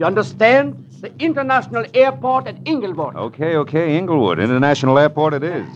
You understand? The International Airport at Inglewood. Okay, Inglewood. International Airport it is.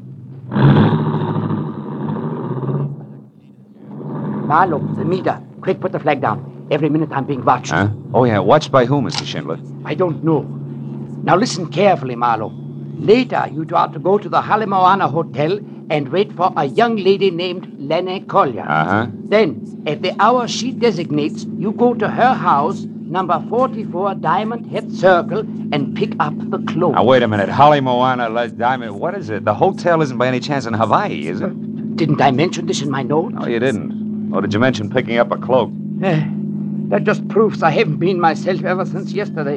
Marlowe, the meter. Quick, put the flag down. Every minute I'm being watched. Huh? Oh, yeah. Watched by who, Mr. Schindler? I don't know. Now listen carefully, Marlowe. Later, you are to go to the Halemoana Hotel and wait for a young lady named Lenny Collier. Uh-huh. Then, at the hour she designates, you go to her house, number 44 Diamond Head Circle, and pick up the clothes. Now, wait a minute. Holly Moana, Diamond. What is it? The hotel isn't by any chance in Hawaii, is it? Didn't I mention this in my note? No, you didn't. Or did you mention picking up a cloak? That just proves I haven't been myself ever since yesterday.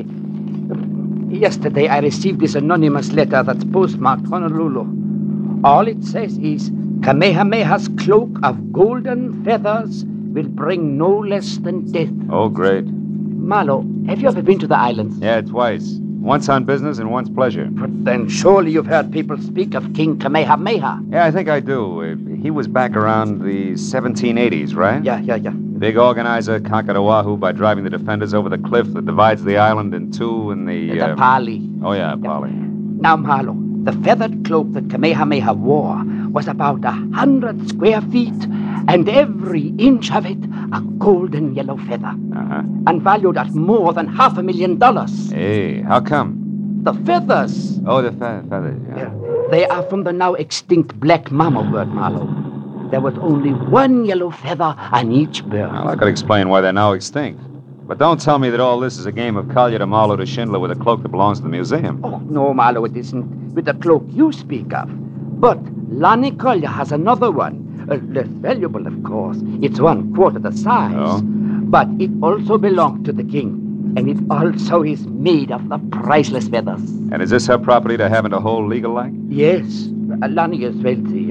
Yesterday, I received this anonymous letter that's postmarked Honolulu. All it says is, Kamehameha's cloak of golden feathers will bring no less than death. Oh, great. Marlowe, have you ever been to the islands? Yeah, twice. Once on business and once pleasure. But then surely you've heard people speak of King Kamehameha. Yeah, I think I do. He was back around the 1780s, right? Yeah. Big organizer, conquered Oahu by driving the defenders over the cliff that divides the island in two in the... The Pali. Oh, yeah, Pali. Now, Marlowe, the feathered cloak that Kamehameha wore was about 100 square feet, and every inch of it a golden yellow feather. Uh-huh. And valued at more than $500,000. Hey, how come? The feathers. Oh, the feathers, yeah. They are from the now extinct black mama bird, Marlowe. There was only one yellow feather on each bird. Well, I could explain why they're now extinct. But don't tell me that all this is a game of Collier to Marlowe to Schindler with a cloak that belongs to the museum. Oh, no, Marlowe, it isn't with the cloak you speak of. But Lonnie Collier has another one. Less valuable, of course. It's 1/4 the size. Oh? But it also belonged to the king. And it also is made of the priceless feathers. And is this her property to have and to hold legal-like? Yes. Lonnie is wealthy.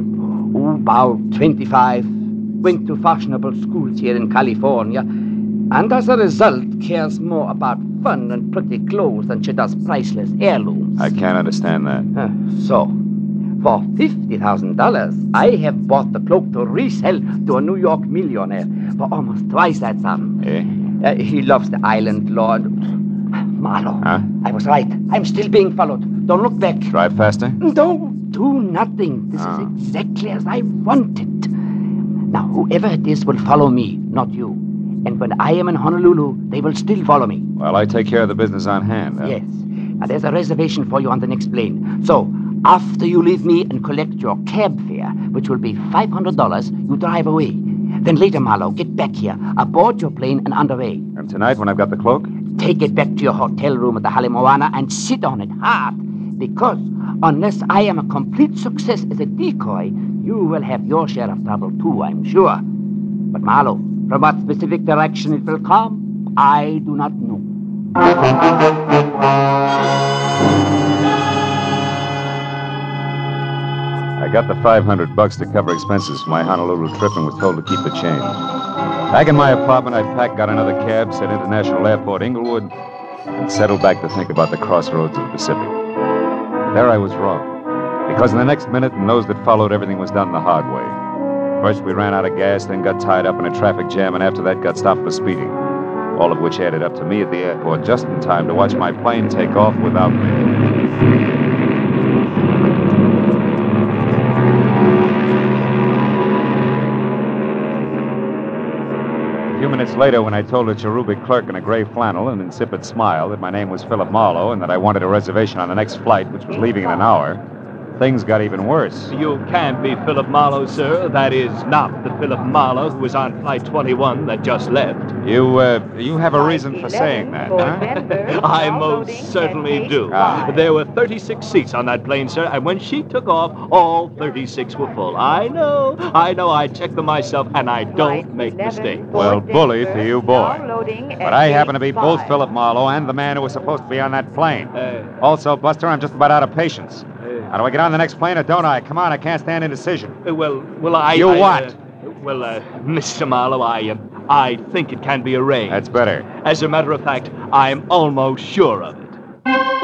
About 25. Went to fashionable schools here in California. And as a result, cares more about fun and pretty clothes than she does priceless heirlooms. I can't understand that. So, for $50,000, I have bought the cloak to resell to a New York millionaire for almost twice that sum. Eh? He loves the island, Lord. Marlowe, Huh? I was right. I'm still being followed. Don't look back. Drive faster? Don't do nothing. This is exactly as I want it. Now, whoever it is will follow me, not you. And when I am in Honolulu, they will still follow me. Well, I take care of the business on hand. Huh? Yes. Now, there's a reservation for you on the next plane. So, after you leave me and collect your cab fare, which will be $500, you drive away. Then later, Marlowe, get back here, aboard your plane and underway. And tonight, when I've got the cloak? Take it back to your hotel room at the Halemoana and sit on it hard. Because unless I am a complete success as a decoy, you will have your share of trouble too, I'm sure. But Marlowe, from what specific direction it will come, I do not know. I got the $500 to cover expenses for my Honolulu trip and was told to keep the change. Back in my apartment, I packed, got another cab, said International Airport, Inglewood, and settled back to think about the crossroads of the Pacific. There I was wrong, because in the next minute and those that followed, everything was done the hard way. First, we ran out of gas, then got tied up in a traffic jam, and after that got stopped for speeding. All of which added up to me at the airport just in time to watch my plane take off without me. A few minutes later, when I told a cherubic clerk in a gray flannel and insipid smile that my name was Philip Marlowe and that I wanted a reservation on the next flight, which was leaving in an hour, things got even worse. You can't be Philip Marlowe, sir. That is not the Philip Marlowe who was on Flight 21 that just left. You have a reason for saying that, huh? I most certainly do. There were 36 seats on that plane, sir, and when she took off, all 36 were full. I know. I checked them myself, and I don't make mistakes. Well, bully for you, boy. But I happen to be both Philip Marlowe and the man who was supposed to be on that plane. Also, Buster, I'm just about out of patience. How do I get on the next plane or don't I? Come on, I can't stand indecision. You what? Mr. Marlowe, I think it can be arranged. That's better. As a matter of fact, I'm almost sure of it.